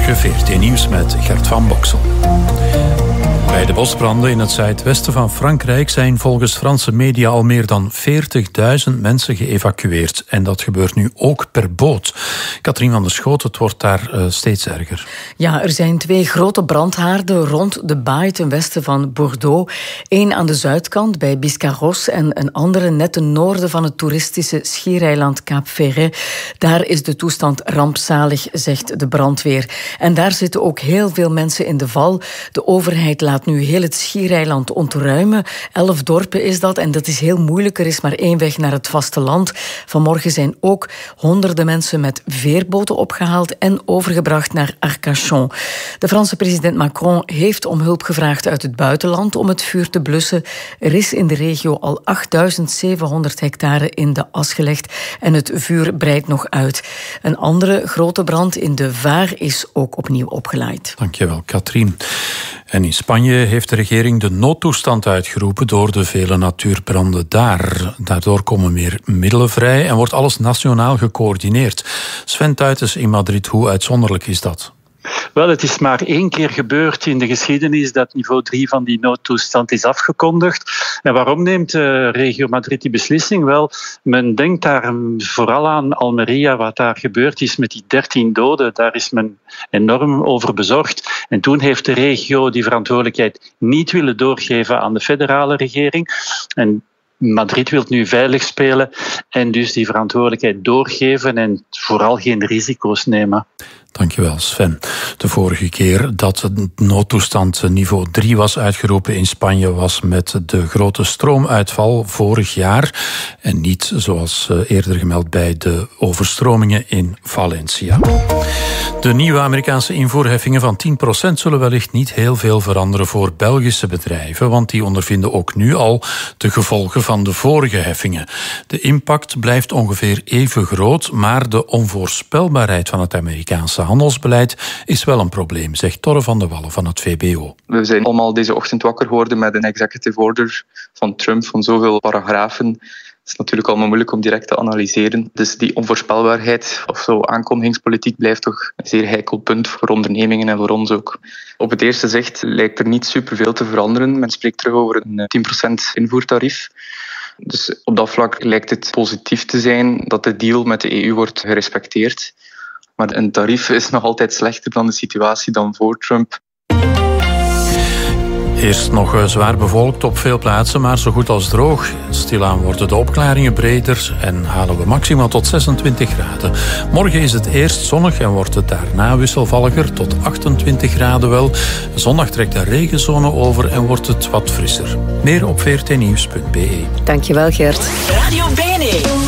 Goedemorgen, VRT Nieuws met Gert van Boksel. Bij de bosbranden in het zuidwesten van Frankrijk zijn volgens Franse media al meer dan 40.000 mensen geëvacueerd. En dat gebeurt nu ook per boot. Katrien van der Schoot, het wordt daar steeds erger. Ja, er zijn 2 grote brandhaarden rond de baai ten westen van Bordeaux. Eén aan de zuidkant bij Biscarrosse en een andere net ten noorden van het toeristische schiereiland Cap Ferret. Daar is de toestand rampzalig, zegt de brandweer. En daar zitten ook heel veel mensen in de val. De overheid laat nu heel het schiereiland ontruimen. 11 dorpen is dat en dat is heel moeilijk. Er is maar 1 weg naar het vasteland. Vanmorgen zijn ook honderden mensen met veerboten opgehaald en overgebracht naar Arcachon. De Franse president Macron heeft om hulp gevraagd uit het buitenland om het vuur te blussen. Er is in de regio al 8.700 hectare in de as gelegd en het vuur breidt nog uit. Een andere grote brand in de Vaar is ook opnieuw opgelaaid. Dankjewel, Katrien. En in Spanje heeft de regering de noodtoestand uitgeroepen door de vele natuurbranden daar. Daardoor komen meer middelen vrij en wordt alles nationaal gecoördineerd. Sven Tuytens in Madrid, hoe uitzonderlijk is dat? Wel, het is maar 1 keer gebeurd in de geschiedenis dat niveau 3 van die noodtoestand is afgekondigd. En waarom neemt regio Madrid die beslissing? Wel, men denkt daar vooral aan Almería, wat daar gebeurd is met die 13 doden. Daar is men enorm over bezorgd. En toen heeft de regio die verantwoordelijkheid niet willen doorgeven aan de federale regering. En Madrid wil nu veilig spelen en dus die verantwoordelijkheid doorgeven en vooral geen risico's nemen. Dankjewel, Sven. De vorige keer dat de noodtoestand niveau 3 was uitgeroepen in Spanje was met de grote stroomuitval vorig jaar en niet zoals eerder gemeld bij de overstromingen in Valencia. De nieuwe Amerikaanse invoerheffingen van 10% zullen wellicht niet heel veel veranderen voor Belgische bedrijven, want die ondervinden ook nu al de gevolgen van de vorige heffingen. De impact blijft ongeveer even groot, maar de onvoorspelbaarheid van het Amerikaanse handelsbeleid is wel een probleem, zegt Torre van de Wallen van het VBO. We zijn allemaal deze ochtend wakker geworden met een executive order van Trump van zoveel paragrafen. Het is natuurlijk allemaal moeilijk om direct te analyseren. Dus die onvoorspelbaarheid of zo aankondigingspolitiek blijft toch een zeer heikel punt voor ondernemingen en voor ons ook. Op het eerste zicht lijkt er niet superveel te veranderen. Men spreekt terug over een 10% invoertarief. Dus op dat vlak lijkt het positief te zijn dat de deal met de EU wordt gerespecteerd. Maar een tarief is nog altijd slechter dan de situatie dan voor Trump. Eerst nog zwaar bevolkt op veel plaatsen, maar zo goed als droog. Stilaan worden de opklaringen breder en halen we maximaal tot 26 graden. Morgen is het eerst zonnig en wordt het daarna wisselvalliger tot 28 graden wel. Zondag trekt de regenzone over en wordt het wat frisser. Meer op vrtnieuws.be. Dankjewel, Gert. Radio BNE.